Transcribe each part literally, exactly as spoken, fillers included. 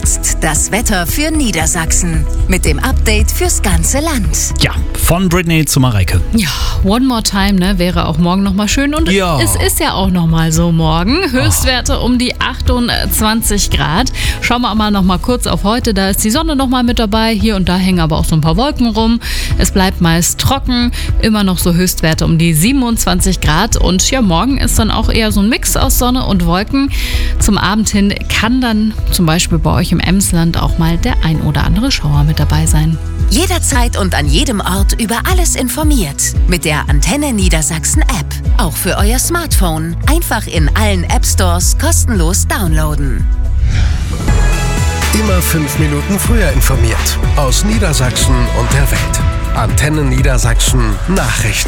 jetzt das Wetter für Niedersachsen mit dem Update fürs ganze Land. Ja, von Britney zu Mareike. Ja, one more time, ne, wäre auch morgen nochmal schön. Und ja. es ist ja auch nochmal so morgen. Höchstwerte oh. um die achtundzwanzig Grad. Schauen wir mal nochmal kurz auf heute. Da ist die Sonne nochmal mit dabei. Hier und da hängen aber auch so ein paar Wolken rum. Es bleibt meist trocken. Immer noch so Höchstwerte um die siebenundzwanzig Grad. Und ja, morgen ist dann auch eher so ein Mix aus Sonne und Wolken. Zum Abend hin kann dann zum Beispiel bei euch im Emsland auch mal der ein oder andere Schauer mit dabei sein. Jederzeit und an jedem Ort über alles informiert. Mit der Antenne Niedersachsen App. Auch für euer Smartphone. Einfach in allen App Stores kostenlos downloaden. Immer fünf Minuten früher informiert. Aus Niedersachsen und der Welt. Antenne Niedersachsen Nachrichten.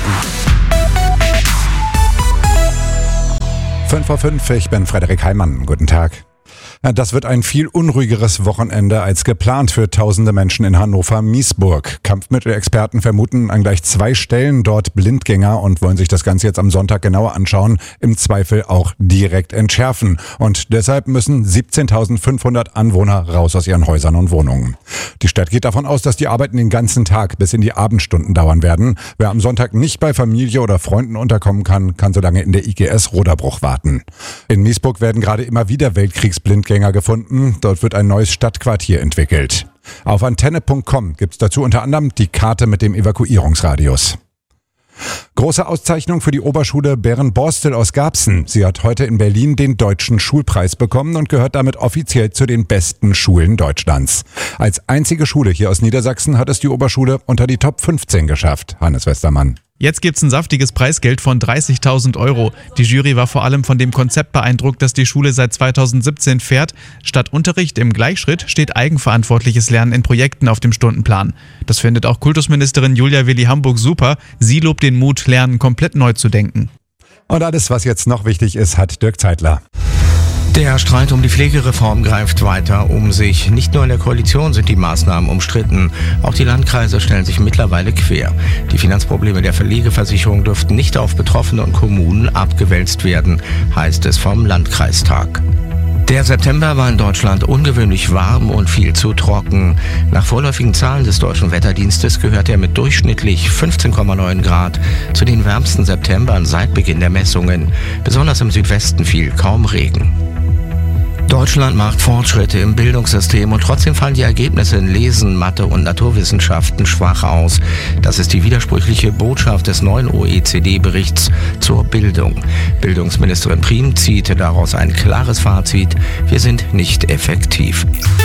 fünf vor fünf, ich bin Frederik Heimann. Guten Tag. Das wird ein viel unruhigeres Wochenende als geplant für tausende Menschen in Hannover-Miesburg. Kampfmittelexperten vermuten an gleich zwei Stellen dort Blindgänger und wollen sich das Ganze jetzt am Sonntag genauer anschauen, im Zweifel auch direkt entschärfen. Und deshalb müssen siebzehntausendfünfhundert Anwohner raus aus ihren Häusern und Wohnungen. Die Stadt geht davon aus, dass die Arbeiten den ganzen Tag bis in die Abendstunden dauern werden. Wer am Sonntag nicht bei Familie oder Freunden unterkommen kann, kann so lange in der I G S Roderbruch warten. In Miesburg werden gerade immer wieder Weltkriegsblindgänger gefunden. Dort wird ein neues Stadtquartier entwickelt. Auf antenne punkt com gibt es dazu unter anderem die Karte mit dem Evakuierungsradius. Große Auszeichnung für die Oberschule Bärenborstel aus Garbsen. Sie hat heute in Berlin den Deutschen Schulpreis bekommen und gehört damit offiziell zu den besten Schulen Deutschlands. Als einzige Schule hier aus Niedersachsen hat es die Oberschule unter die Top fünfzehn geschafft. Hannes Westermann. Jetzt gibt's ein saftiges Preisgeld von dreißigtausend Euro. Die Jury war vor allem von dem Konzept beeindruckt, das die Schule seit zweitausendsiebzehn fährt. Statt Unterricht im Gleichschritt steht eigenverantwortliches Lernen in Projekten auf dem Stundenplan. Das findet auch Kultusministerin Julia Willi-Hamburg super. Sie lobt den Mut, Lernen komplett neu zu denken. Und alles, was jetzt noch wichtig ist, hat Dirk Zeitler. Der Streit um die Pflegereform greift weiter um sich. Nicht nur in der Koalition sind die Maßnahmen umstritten. Auch die Landkreise stellen sich mittlerweile quer. Die Finanzprobleme der Pflegeversicherung dürften nicht auf Betroffene und Kommunen abgewälzt werden, heißt es vom Landkreistag. Der September war in Deutschland ungewöhnlich warm und viel zu trocken. Nach vorläufigen Zahlen des Deutschen Wetterdienstes gehört er mit durchschnittlich fünfzehn Komma neun Grad zu den wärmsten Septembern seit Beginn der Messungen. Besonders im Südwesten fiel kaum Regen. Deutschland macht Fortschritte im Bildungssystem und trotzdem fallen die Ergebnisse in Lesen, Mathe und Naturwissenschaften schwach aus. Das ist die widersprüchliche Botschaft des neuen O E C D-Berichts zur Bildung. Bildungsministerin Priem zieht daraus ein klares Fazit: Wir sind nicht effektiv.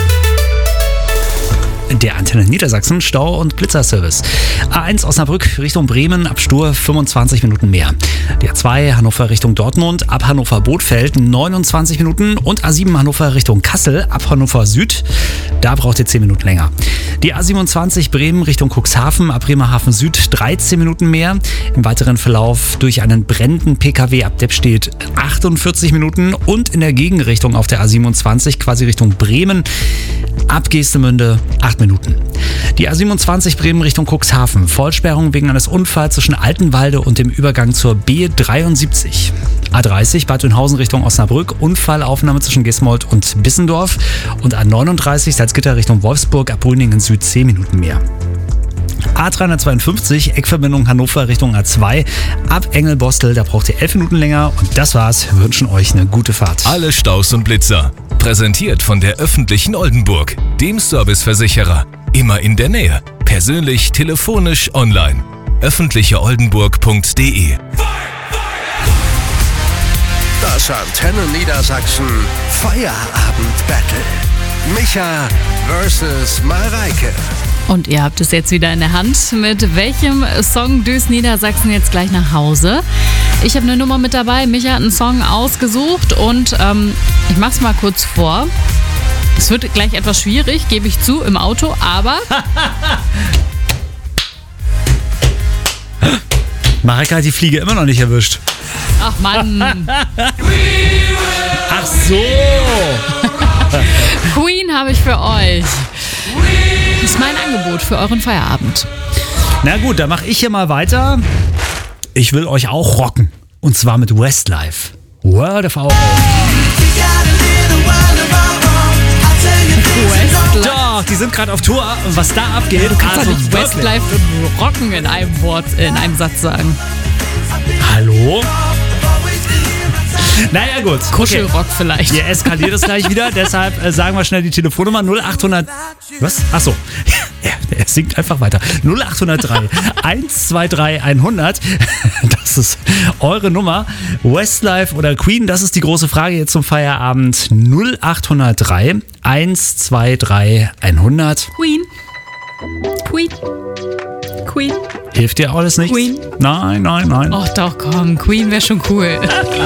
Der Antenne Niedersachsen Stau- und Blitzerservice. A eins Osnabrück Richtung Bremen ab Stur fünfundzwanzig Minuten mehr. Die A zwei Hannover Richtung Dortmund ab Hannover-Bothfeld neunundzwanzig Minuten und A sieben Hannover Richtung Kassel ab Hannover Süd. Da braucht ihr zehn Minuten länger. Die A siebenundzwanzig Bremen Richtung Cuxhaven ab Bremerhaven Süd dreizehn Minuten mehr. Im weiteren Verlauf durch einen brennenden P K W ab Deppstedt achtundvierzig Minuten und in der Gegenrichtung auf der A siebenundzwanzig quasi Richtung Bremen ab Geestemünde acht Minuten. Die A siebenundzwanzig Bremen Richtung Cuxhaven. Vollsperrung wegen eines Unfalls zwischen Altenwalde und dem Übergang zur B dreiundsiebzig. A dreißig Bad Oeynhausen Richtung Osnabrück. Unfallaufnahme zwischen Gesmold und Bissendorf. Und A neununddreißig Salzgitter Richtung Wolfsburg ab Brüningen Süd zehn Minuten mehr. A dreihundertzweiundfünfzig Eckverbindung Hannover Richtung A zwei ab Engelbostel. Da braucht ihr elf Minuten länger. Und das war's. Wir wünschen euch eine gute Fahrt. Alle Staus und Blitzer. Präsentiert von der öffentlichen Oldenburg, dem Serviceversicherer. Immer in der Nähe. Persönlich, telefonisch, online. öffentliche oldenburg punkt de. Das Antenne Niedersachsen Feierabend-Battle. Micha versus Mareike. Und ihr habt es jetzt wieder in der Hand. Mit welchem Song düst Niedersachsen jetzt gleich nach Hause? Ich habe eine Nummer mit dabei. Micha hat einen Song ausgesucht und ähm, ich mach's mal kurz vor. Es wird gleich etwas schwierig, gebe ich zu, im Auto, aber... Mareike hat die Fliege immer noch nicht erwischt. Ach Mann. Ach so. Queen habe ich für euch. Das ist mein Angebot für euren Feierabend. Na gut, dann mache ich hier mal weiter. Ich will euch auch rocken. Und zwar mit Westlife. World of Our Own. sind gerade auf Tour. Was da abgeht, Du kannst also doch nicht wirklich. Westlife und Rocken in einem Wort, in einem Satz sagen. Hallo? Naja gut, okay. Kuschelrock vielleicht. Ihr eskaliert es gleich wieder, deshalb äh, sagen wir schnell die Telefonnummer null acht hundert. Was? Achso. Er, er singt einfach weiter. null acht null drei eins zwei drei hundert. Das ist eure Nummer. Westlife oder Queen, das ist die große Frage jetzt zum Feierabend. null acht null drei eins zwei drei hundert. Queen. Queen. Queen. Hilft dir alles nichts? Queen. Nein, nein, nein. Ach doch, komm, Queen wäre schon cool.